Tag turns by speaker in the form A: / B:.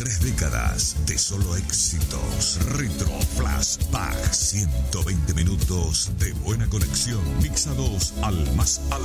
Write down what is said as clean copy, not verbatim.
A: 3 décadas de solo éxitos. Retro Flashback. 120 minutos de buena conexión. Mixados al más alto